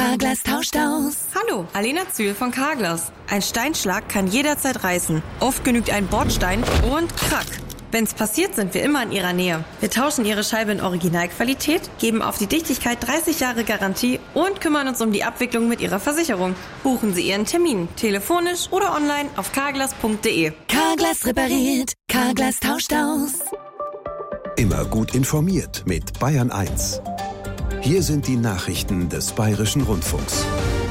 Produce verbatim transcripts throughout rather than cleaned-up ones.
Carglass tauscht aus. Hallo, Alena Zühl von Carglass. Ein Steinschlag kann jederzeit reißen. Oft genügt ein Bordstein und krack. Wenn's passiert, sind wir immer in Ihrer Nähe. Wir tauschen Ihre Scheibe in Originalqualität, geben auf die Dichtigkeit dreißig Jahre Garantie und kümmern uns um die Abwicklung mit Ihrer Versicherung. Buchen Sie Ihren Termin, telefonisch oder online auf carglass punkt de. Carglass repariert, Carglass tauscht aus. Immer gut informiert mit Bayern eins. Hier sind die Nachrichten des Bayerischen Rundfunks.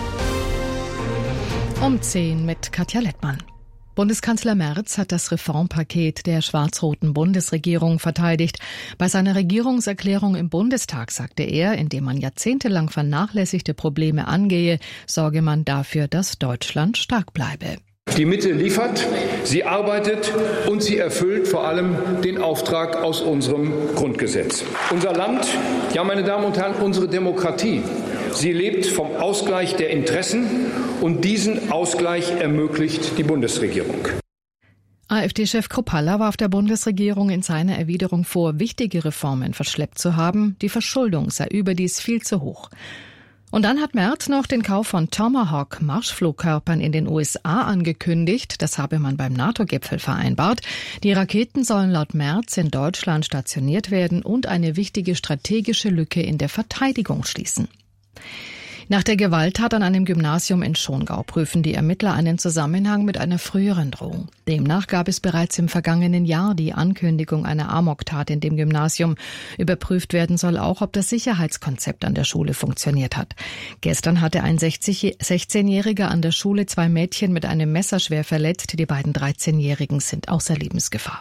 Um zehn mit Katja Lettmann. Bundeskanzler Merz hat das Reformpaket der schwarz-roten Bundesregierung verteidigt. Bei seiner Regierungserklärung im Bundestag sagte er, indem man jahrzehntelang vernachlässigte Probleme angehe, sorge man dafür, dass Deutschland stark bleibe. Die Mitte liefert, sie arbeitet und sie erfüllt vor allem den Auftrag aus unserem Grundgesetz. Unser Land, ja meine Damen und Herren, unsere Demokratie, sie lebt vom Ausgleich der Interessen und diesen Ausgleich ermöglicht die Bundesregierung. AfD-Chef Kruppalla warf der Bundesregierung in seiner Erwiderung vor, wichtige Reformen verschleppt zu haben. Die Verschuldung sei überdies viel zu hoch. Und dann hat Merz noch den Kauf von Tomahawk-Marschflugkörpern in den U S A angekündigt. Das habe man beim NATO-Gipfel vereinbart. Die Raketen sollen laut Merz in Deutschland stationiert werden und eine wichtige strategische Lücke in der Verteidigung schließen. Nach der Gewalttat an einem Gymnasium in Schongau prüfen die Ermittler einen Zusammenhang mit einer früheren Drohung. Demnach gab es bereits im vergangenen Jahr die Ankündigung einer Amoktat in dem Gymnasium. Überprüft werden soll auch, ob das Sicherheitskonzept an der Schule funktioniert hat. Gestern hatte ein sechzehnjähriger an der Schule zwei Mädchen mit einem Messer schwer verletzt. Die beiden dreizehnjährigen sind außer Lebensgefahr.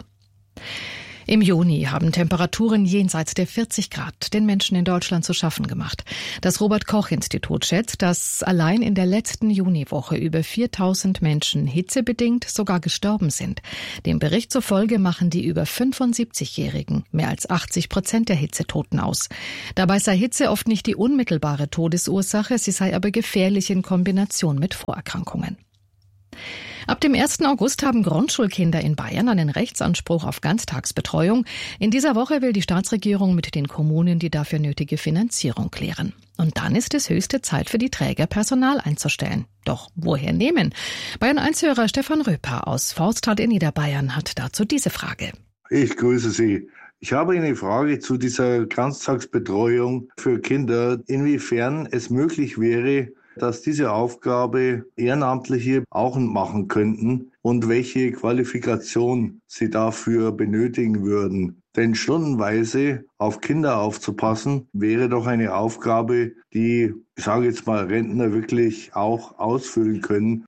Im Juni haben Temperaturen jenseits der vierzig Grad den Menschen in Deutschland zu schaffen gemacht. Das Robert-Koch-Institut schätzt, dass allein in der letzten Juniwoche über viertausend Menschen hitzebedingt sogar gestorben sind. Dem Bericht zufolge machen die über fünfundsiebzigjährigen mehr als achtzig Prozent der Hitzetoten aus. Dabei sei Hitze oft nicht die unmittelbare Todesursache, sie sei aber gefährlich in Kombination mit Vorerkrankungen. Ab dem ersten August haben Grundschulkinder in Bayern einen Rechtsanspruch auf Ganztagsbetreuung. In dieser Woche will die Staatsregierung mit den Kommunen die dafür nötige Finanzierung klären. Und dann ist es höchste Zeit für die Träger, Personal einzustellen. Doch woher nehmen? Bayern eins Hörer Stefan Röper aus Forstadt in Niederbayern hat dazu diese Frage. Ich grüße Sie. Ich habe eine Frage zu dieser Ganztagsbetreuung für Kinder, inwiefern es möglich wäre, dass diese Aufgabe Ehrenamtliche auch machen könnten und welche Qualifikation sie dafür benötigen würden. Denn stundenweise auf Kinder aufzupassen, wäre doch eine Aufgabe, die, ich sage jetzt mal, Rentner wirklich auch ausfüllen können.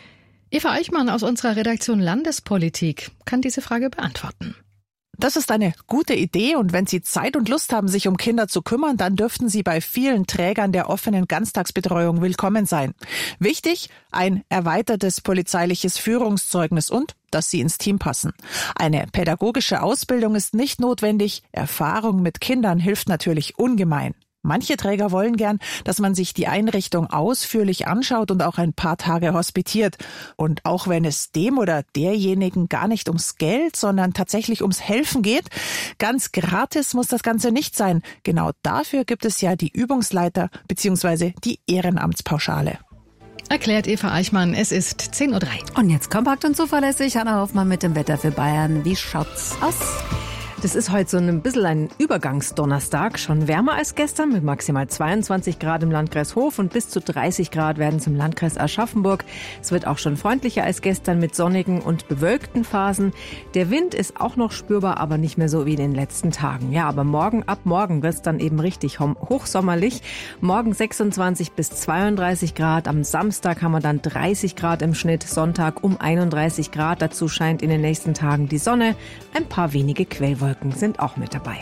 Eva Eichmann aus unserer Redaktion Landespolitik kann diese Frage beantworten. Das ist eine gute Idee und wenn Sie Zeit und Lust haben, sich um Kinder zu kümmern, dann dürften Sie bei vielen Trägern der offenen Ganztagsbetreuung willkommen sein. Wichtig, ein erweitertes polizeiliches Führungszeugnis und, dass Sie ins Team passen. Eine pädagogische Ausbildung ist nicht notwendig, Erfahrung mit Kindern hilft natürlich ungemein. Manche Träger wollen gern, dass man sich die Einrichtung ausführlich anschaut und auch ein paar Tage hospitiert. Und auch wenn es dem oder derjenigen gar nicht ums Geld, sondern tatsächlich ums Helfen geht, ganz gratis muss das Ganze nicht sein. Genau dafür gibt es ja die Übungsleiter bzw. die Ehrenamtspauschale. Erklärt Eva Eichmann, es ist zehn Uhr drei. Und jetzt kompakt und zuverlässig, Hanna Hoffmann mit dem Wetter für Bayern. Wie schaut's aus? Das ist heute so ein bisschen ein Übergangsdonnerstag, schon wärmer als gestern mit maximal zweiundzwanzig Grad im Landkreis Hof und bis zu dreißig Grad werden es im Landkreis Aschaffenburg. Es wird auch schon freundlicher als gestern mit sonnigen und bewölkten Phasen. Der Wind ist auch noch spürbar, aber nicht mehr so wie in den letzten Tagen. Ja, aber morgen, ab morgen wird es dann eben richtig hochsommerlich. Morgen sechsundzwanzig bis zweiunddreißig Grad, am Samstag haben wir dann dreißig Grad im Schnitt, Sonntag um einunddreißig Grad. Dazu scheint in den nächsten Tagen die Sonne, ein paar wenige Quellwolken sind auch mit dabei.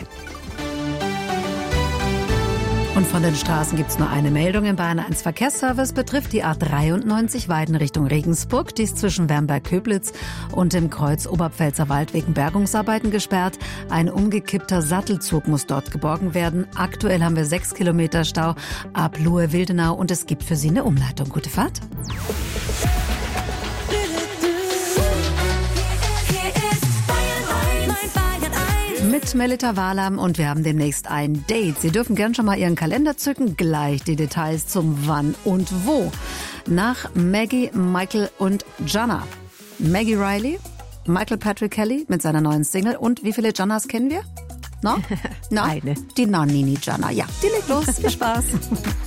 Und von den Straßen gibt es nur eine Meldung. Im Bayern eins Verkehrsservice betrifft die A dreiundneunzig Weiden Richtung Regensburg. Die ist zwischen Wernberg-Köblitz und dem Kreuz Oberpfälzer Wald wegen Bergungsarbeiten gesperrt. Ein umgekippter Sattelzug muss dort geborgen werden. Aktuell haben wir sechs Kilometer Stau ab Luhe-Wildenau und es gibt für Sie eine Umleitung. Gute Fahrt. Mit Melita Walam und wir haben demnächst ein Date. Sie dürfen gern schon mal Ihren Kalender zücken. Gleich die Details zum Wann und Wo. Nach Maggie, Michael und Jana. Maggie Riley, Michael Patrick Kelly mit seiner neuen Single. Und wie viele Janas kennen wir? No? No? Eine. Die Nannini Jana. Ja, die legt los. Viel Spaß.